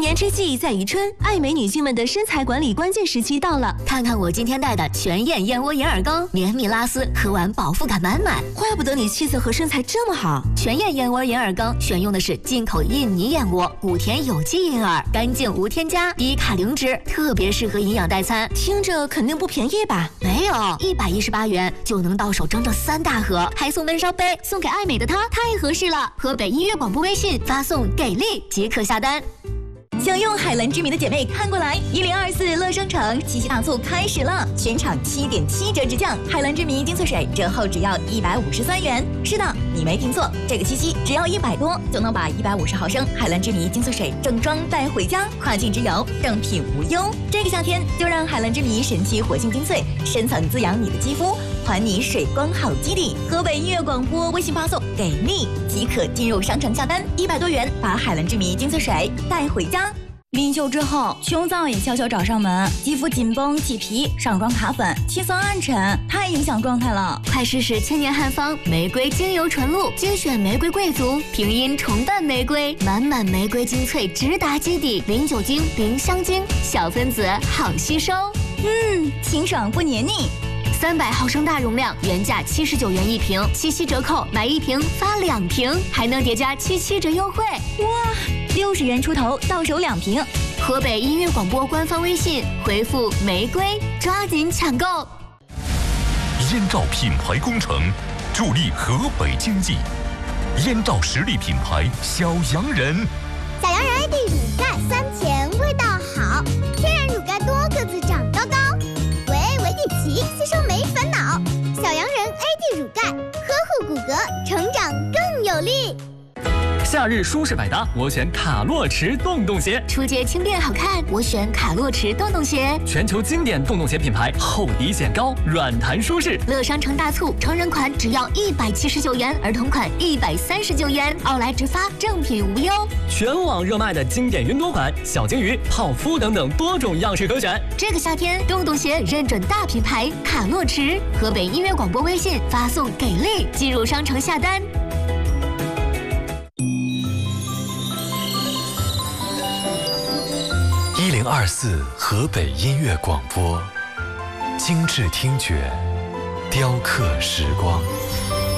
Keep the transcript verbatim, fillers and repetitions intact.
年之计在于春，爱美女性们的身材管理关键时期到了。 看看我今天带的全燕燕窝银耳羹，绵密拉丝，喝完饱腹感满满。 怪不得你气色和身材这么好。 全燕燕窝银耳羹选用的是进口印尼燕窝，谷田有机银耳，干净无添加，低卡零脂，特别适合营养代餐。 听着肯定不便宜吧？ 没有，一百一十八元就能到手整整三大盒，还送温烧杯，送给爱美的她太合适了。河北音乐广播微信发送给力即可下单。 享用海蓝之谜的姐妹看过来，一零二四乐商城七夕大促开始了，全场七点七折直降，海蓝之谜精粹水折后只要一百五十三元。是的，你没听错，这个七夕只要一百多就能把一百五十毫升海蓝之谜精粹水正装带回家，跨境之游正品无忧。这个夏天就让海蓝之谜神奇活性精粹深层滋养你的肌肤，还你水光好基底。河北音乐广播微信发送给力即可进入商城下单，一百多元把海蓝之谜精粹水带回家。临休之后，穷燥也悄悄找上门，肌肤紧绷起皮，上妆卡粉，气色暗沉，太影响状态了。 快试试千年汉方玫瑰精油纯露，精选玫瑰贵族，平阴重瓣玫瑰，满满玫瑰精粹直达基底，零酒精，零香精，小分子好吸收。 嗯，清爽不黏腻。 三百毫升大容量，原价七十九元一瓶，七夕折扣买一瓶发两瓶，还能叠加七七折优惠。 哇，六十元出头到手两瓶。 河北音乐广播官方微信回复玫瑰，抓紧抢购。 燕赵品牌工程助力河北经济，燕赵实力品牌小洋人。 小洋人 A D 乳钙酸甜味道好，天然乳钙多个子长高高，维 A 维 D 齐吸收没烦恼。小洋人 A D 乳钙呵护骨骼，成长更有力。 夏日舒适百搭，我选卡洛驰洞洞鞋。 出街轻便好看，我选卡洛驰洞洞鞋。 全球经典洞洞鞋品牌，厚底显高，软弹舒适。 乐商城大促，成人款只要一百七十九元，儿童款一百三十九元，奥莱直发，正品无忧。 全网热卖的经典云朵款、小金鱼、泡芙等等多种样式可选。 这个夏天，洞洞鞋认准大品牌卡洛驰。河北音乐广播微信发送给力，进入商城下单。 一零二四河北音乐广播，精致听觉，雕刻时光。